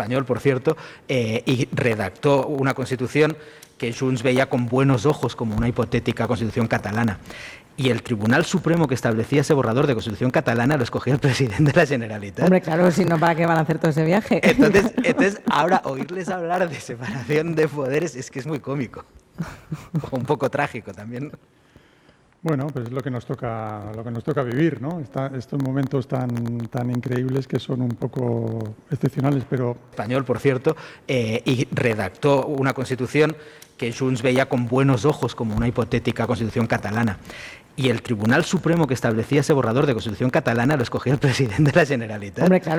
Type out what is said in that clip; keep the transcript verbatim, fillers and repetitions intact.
español, por cierto, eh, y redactó una constitución que Junts veía con buenos ojos como una hipotética constitución catalana. Y el Tribunal Supremo que establecía ese borrador de constitución catalana lo escogió el presidente de la Generalitat. Hombre, claro, si no, ¿para qué van a hacer todo ese viaje? Entonces, entonces ahora oírles hablar de separación de poderes es que es muy cómico. O un poco trágico también. Bueno, pues es lo que nos toca, lo que nos toca vivir, ¿no? Esta, estos momentos tan, tan increíbles que son un poco excepcionales, pero... Español, por cierto, eh, y redactó una constitución que Junts veía con buenos ojos como una hipotética constitución catalana. Y el Tribunal Supremo que establecía ese borrador de constitución catalana lo escogió el presidente de la Generalitat. Hombre, claro.